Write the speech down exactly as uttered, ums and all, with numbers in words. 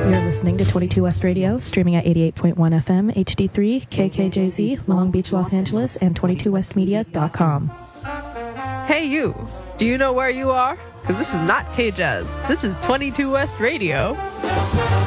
You're listening to twenty-two West Radio, streaming at eighty-eight point one F M, H D three, K K J Z, Long Beach, Los Angeles, and twenty-two west media dot com. Hey you, do you know where you are? Because this is not K-Jazz. This is twenty-two West Radio.